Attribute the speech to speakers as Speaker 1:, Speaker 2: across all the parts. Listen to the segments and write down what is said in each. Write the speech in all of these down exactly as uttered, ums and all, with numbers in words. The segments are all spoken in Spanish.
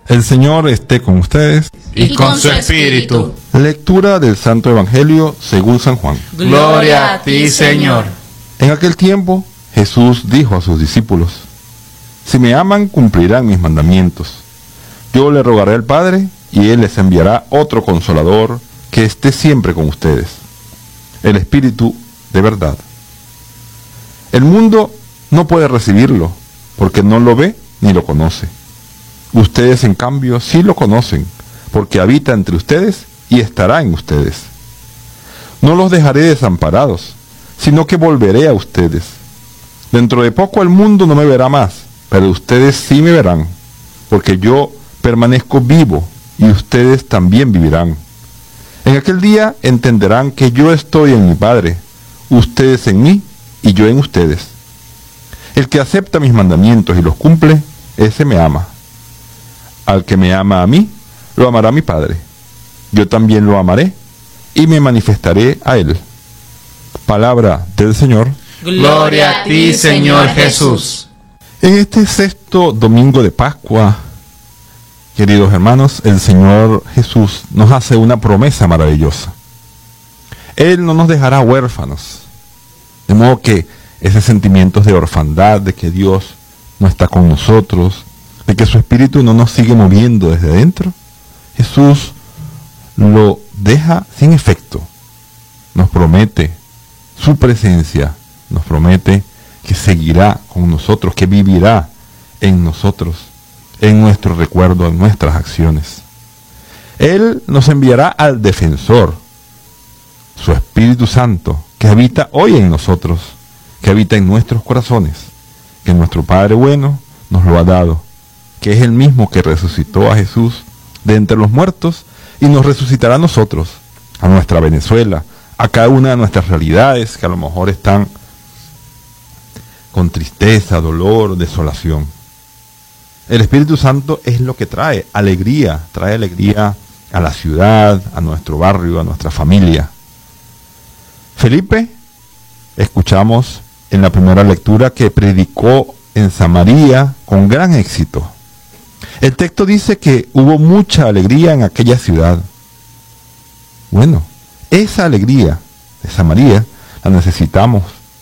Speaker 1: El Señor esté con ustedes.
Speaker 2: Y con su espíritu.
Speaker 1: Lectura del Santo Evangelio según San Juan.
Speaker 2: Gloria a ti, Señor.
Speaker 1: En aquel tiempo, Jesús dijo a sus discípulos: si me aman, cumplirán mis mandamientos. Yo le rogaré al Padre, y Él les enviará otro Consolador, que esté siempre con ustedes, el Espíritu de verdad. El mundo no puede recibirlo, porque no lo ve ni lo conoce. Ustedes, en cambio, sí lo conocen, porque habita entre ustedes y estará en ustedes. No los dejaré desamparados, sino que volveré a ustedes. Dentro de poco el mundo no me verá más, pero ustedes sí me verán, porque yo permanezco vivo y ustedes también vivirán. En aquel día entenderán que yo estoy en mi Padre, ustedes en mí y yo en ustedes. El que acepta mis mandamientos y los cumple, ese me ama. Al que me ama a mí, lo amará mi Padre. Yo también lo amaré y me manifestaré a él. Palabra del Señor.
Speaker 2: Gloria a ti, Señor Jesús.
Speaker 1: En este sexto domingo de Pascua, queridos hermanos, el Señor Jesús nos hace una promesa maravillosa. Él no nos dejará huérfanos. De modo que esos sentimientos de orfandad, de que Dios no está con nosotros, de que su Espíritu no nos sigue moviendo desde adentro, Jesús lo deja sin efecto. Nos promete su presencia, nos promete que seguirá con nosotros, que vivirá en nosotros, en nuestro recuerdo, en nuestras acciones. Él nos enviará al defensor, su Espíritu Santo, que habita hoy en nosotros, que habita en nuestros corazones, que nuestro Padre bueno nos lo ha dado, que es el mismo que resucitó a Jesús de entre los muertos y nos resucitará a nosotros, a nuestra Venezuela, a cada una de nuestras realidades que a lo mejor están con tristeza, dolor, desolación. El Espíritu Santo es lo que trae alegría, trae alegría a la ciudad, a nuestro barrio, a nuestra familia. Felipe, escuchamos en la primera lectura que predicó en Samaria con gran éxito. El texto dice que hubo mucha alegría en aquella ciudad. Bueno, esa alegría de Samaria la necesitamos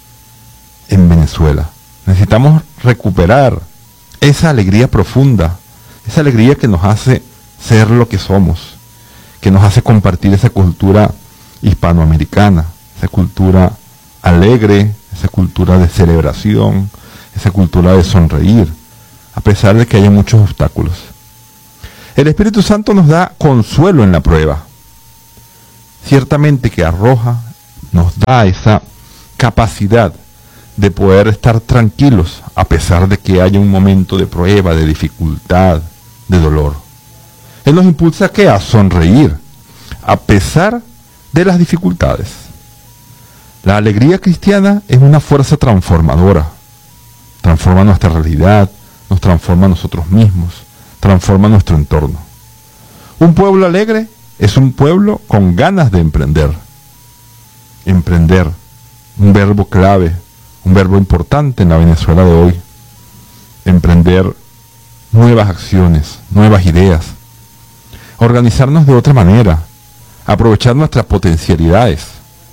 Speaker 1: en Venezuela. Necesitamos recuperar esa alegría profunda, esa alegría que nos hace ser lo que somos, que nos hace compartir esa cultura hispanoamericana, esa cultura alegre, esa cultura de celebración, esa cultura de sonreír, a pesar de que haya muchos obstáculos. El Espíritu Santo nos da consuelo en la prueba. Ciertamente que arroja, nos da esa capacidad de poder estar tranquilos a pesar de que haya un momento de prueba, de dificultad, de dolor. Él nos impulsa ¿a qué? A sonreír, a pesar de las dificultades. La alegría cristiana es una fuerza transformadora. Transforma nuestra realidad, nos transforma a nosotros mismos, transforma nuestro entorno. Un pueblo alegre es un pueblo con ganas de emprender. Emprender, un verbo clave, un verbo importante en la Venezuela de hoy. Emprender nuevas acciones, nuevas ideas. Organizarnos de otra manera, aprovechar nuestras potencialidades.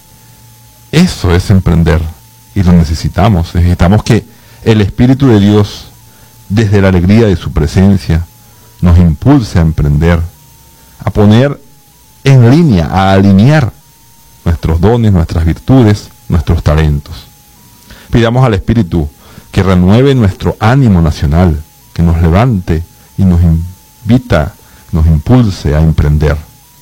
Speaker 1: Eso es emprender y lo necesitamos. Necesitamos que el Espíritu de Dios, desde la alegría de su presencia, nos impulse a emprender, a poner en línea, a alinear nuestros dones, nuestras virtudes, nuestros talentos. Pidamos al Espíritu que renueve nuestro ánimo nacional, que nos levante y nos invita, nos impulse a emprender.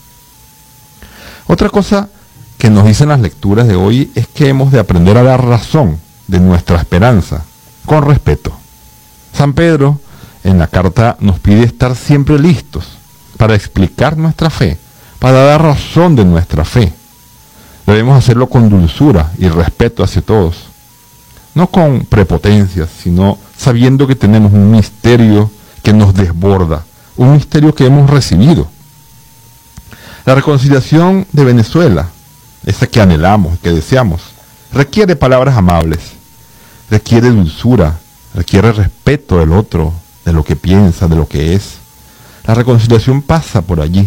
Speaker 1: Otra cosa que nos dicen las lecturas de hoy es que hemos de aprender a dar razón de nuestra esperanza, con respeto. San Pedro en la carta nos pide estar siempre listos para explicar nuestra fe, para dar razón de nuestra fe. Debemos hacerlo con dulzura y respeto hacia todos, no con prepotencia, sino sabiendo que tenemos un misterio que nos desborda, un misterio que hemos recibido. La reconciliación de Venezuela, esa que anhelamos, que deseamos, requiere palabras amables, requiere dulzura, requiere respeto del otro, de lo que piensa, de lo que es. La reconciliación pasa por allí.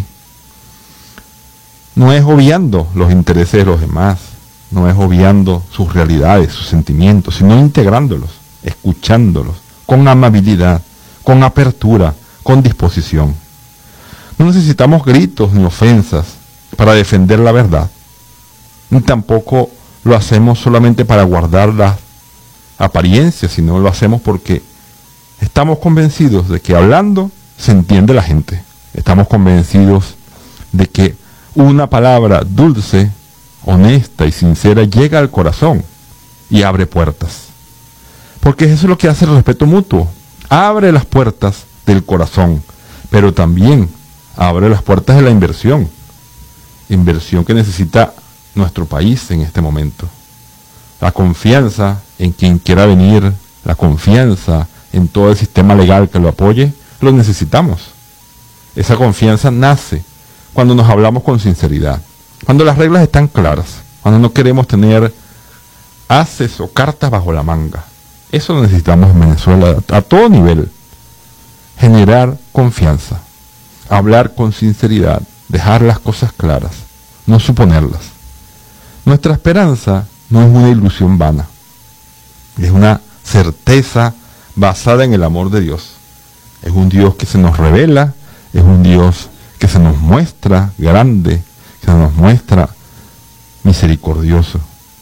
Speaker 1: No es obviando los intereses de los demás, no es obviando sus realidades, sus sentimientos, sino integrándolos, escuchándolos, con amabilidad, con apertura, con disposición. No necesitamos gritos ni ofensas para defender la verdad, ni tampoco lo hacemos solamente para guardar las apariencias, sino lo hacemos porque estamos convencidos de que hablando se entiende la gente. Estamos convencidos de que una palabra dulce, honesta y sincera llega al corazón y abre puertas. Porque eso es lo que hace el respeto mutuo. Abre las puertas del corazón, pero también abre las puertas de la inversión. Inversión que necesita nuestro país en este momento. La confianza en quien quiera venir, la confianza en todo el sistema legal que lo apoye, lo necesitamos. Esa confianza nace cuando nos hablamos con sinceridad, cuando las reglas están claras, cuando no queremos tener haces o cartas bajo la manga. Eso necesitamos en Venezuela a todo nivel. Generar confianza, hablar con sinceridad, dejar las cosas claras, no suponerlas. Nuestra esperanza no es una ilusión vana, es una certeza basada en el amor de Dios. Es un Dios que se nos revela, es un Dios que se nos muestra grande, que se nos muestra misericordioso.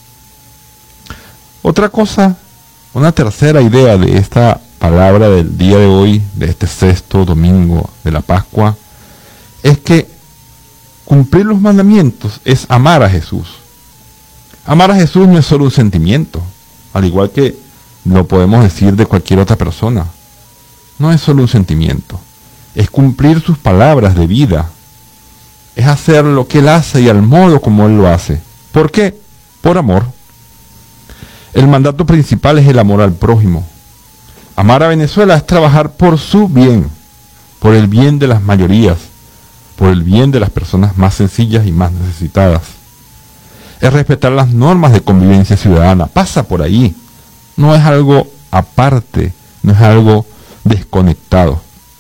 Speaker 1: Otra cosa, una tercera idea de esta palabra del día de hoy, de este sexto domingo de la Pascua, es que cumplir los mandamientos es amar a Jesús. Amar a Jesús no es solo un sentimiento, al igual que lo podemos decir de cualquier otra persona. No es solo un sentimiento, es cumplir sus palabras de vida, es hacer lo que Él hace y al modo como Él lo hace. ¿Por qué? Por amor. El mandato principal es el amor al prójimo. Amar a Venezuela es trabajar por su bien, por el bien de las mayorías, por el bien de las personas más sencillas y más necesitadas. Es respetar las normas de convivencia ciudadana, pasa por ahí. No es algo aparte, no es algo desconectado.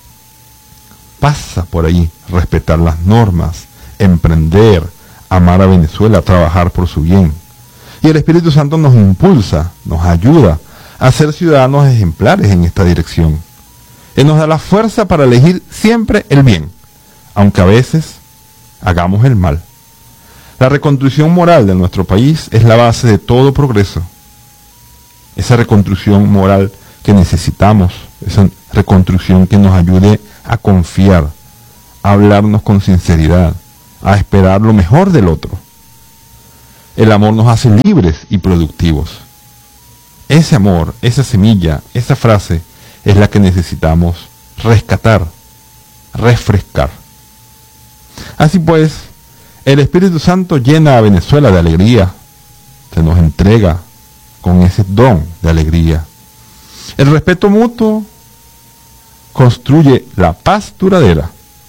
Speaker 1: Pasa por ahí, respetar las normas, emprender, amar a Venezuela, trabajar por su bien. Y el Espíritu Santo nos impulsa, nos ayuda a ser ciudadanos ejemplares en esta dirección. Él nos da la fuerza para elegir siempre el bien, aunque a veces hagamos el mal. La reconstrucción moral de nuestro país es la base de todo progreso. Esa reconstrucción moral que necesitamos, esa reconstrucción que nos ayude a confiar, a hablarnos con sinceridad, a esperar lo mejor del otro. El amor nos hace libres y productivos. Ese amor, esa semilla, esa frase es la que necesitamos rescatar, refrescar. Así pues, el Espíritu Santo llena a Venezuela de alegría, se nos entrega con ese don de alegría. El respeto mutuo construye la paz duradera.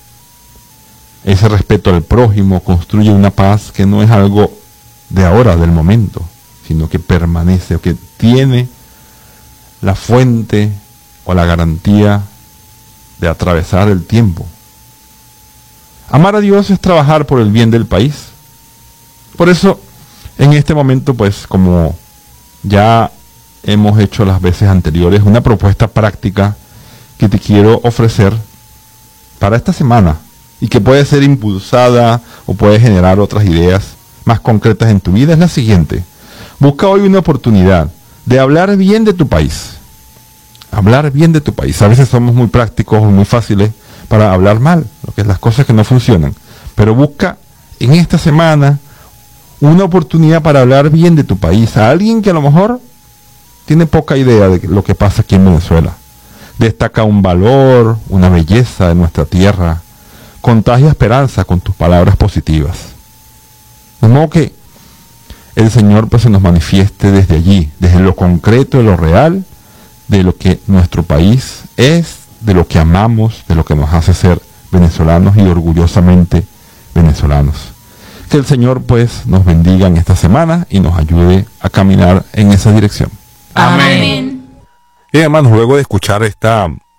Speaker 1: Ese respeto al prójimo construye una paz que no es algo de ahora, del momento, sino que permanece o que tiene la fuente o la garantía de atravesar el tiempo. Amar a Dios es trabajar por el bien del país. Por eso, en este momento, pues, como ya hemos hecho las veces anteriores, una propuesta práctica que te quiero ofrecer para esta semana y que puede ser impulsada o puede generar otras ideas más concretas en tu vida es la siguiente. Busca hoy una oportunidad de hablar bien de tu país. Hablar bien de tu país. A veces somos muy prácticos o muy fáciles para hablar mal, lo que es las cosas que no funcionan. Pero busca en esta semana una oportunidad para hablar bien de tu país a alguien que a lo mejor tiene poca idea de lo que pasa aquí en Venezuela. Destaca un valor, una belleza de nuestra tierra. Contagia esperanza con tus palabras positivas. De modo que el Señor pues se nos manifieste desde allí, desde lo concreto, de lo real, de lo que nuestro país es, de lo que amamos, de lo que nos hace ser venezolanos y orgullosamente venezolanos. Que el Señor pues nos bendiga en esta semana y nos ayude a caminar en esa dirección.
Speaker 2: Amén.
Speaker 1: Y hermanos, luego de escuchar esta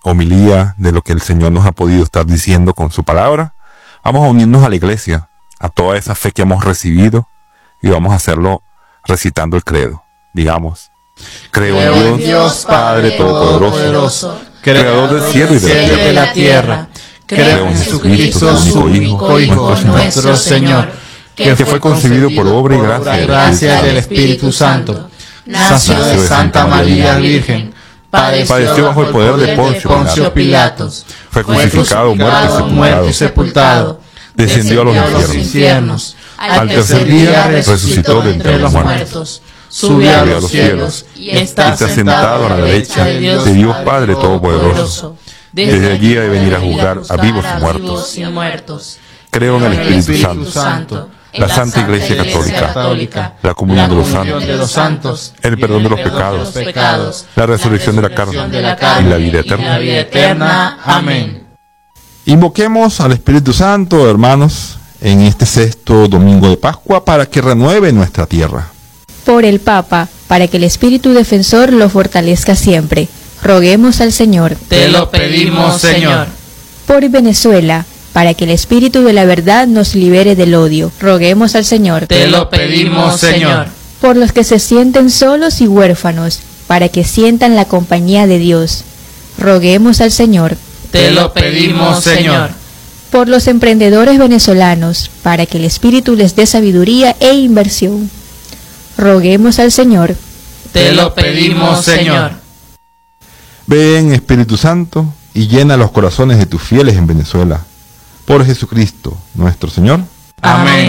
Speaker 1: homilía, de lo que el Señor nos ha podido estar diciendo con su palabra, vamos a unirnos a la iglesia, a toda esa fe que hemos recibido, y vamos a hacerlo recitando el credo. Digamos: creo en Dios, Dios Padre Todopoderoso, Creador del cielo y de la tierra. Creo en Jesucristo, su único Hijo, nuestro Señor, que fue concebido por obra y gracia,
Speaker 2: gracia del Espíritu Santo, nació de Santa María Virgen,
Speaker 1: padeció bajo el poder de Poncio Pilatos, fue crucificado, muerto y sepultado, descendió a los infiernos, al tercer día resucitó de entre los muertos, subió a los cielos y está sentado a la derecha de Dios Padre Todopoderoso. Desde allí ha de venir a juzgar a vivos y muertos. Creo en el Espíritu Santo, la Santa Iglesia Católica, la comunión de los santos, el perdón de los pecados, la resurrección de la carne y la vida eterna.
Speaker 2: Amén.
Speaker 1: Invoquemos al Espíritu Santo, hermanos, en este sexto domingo de Pascua, para que renueve nuestra tierra.
Speaker 3: Por el Papa, para que el Espíritu Defensor lo fortalezca siempre. Roguemos al Señor.
Speaker 2: Te lo pedimos, Señor.
Speaker 3: Por Venezuela, para que el Espíritu de la verdad nos libere del odio. Roguemos al Señor.
Speaker 2: Te lo pedimos, Señor.
Speaker 3: Por los que se sienten solos y huérfanos, para que sientan la compañía de Dios. Roguemos al Señor.
Speaker 2: Te lo pedimos, Señor.
Speaker 3: Por los emprendedores venezolanos, para que el Espíritu les dé sabiduría e inversión. Roguemos al Señor.
Speaker 2: Te lo pedimos, Señor.
Speaker 1: Ven, Espíritu Santo, y llena los corazones de tus fieles en Venezuela. Por Jesucristo, nuestro Señor.
Speaker 2: Amén.